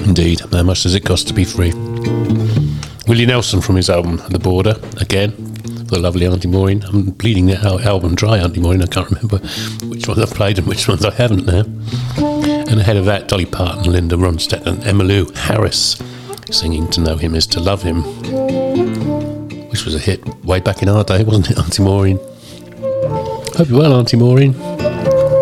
Indeed. How much does it cost to be free? Willie Nelson from his album The Border, again, for the lovely Auntie Maureen. I'm bleeding that album dry, Auntie Maureen. I can't remember which ones I've played and which ones I haven't now. And ahead of that, Dolly Parton, Linda Ronstadt and Emmylou Harris singing To Know Him Is To Love Him, which was a hit way back in our day, wasn't it, Auntie Maureen? Hope you're well, Auntie Maureen.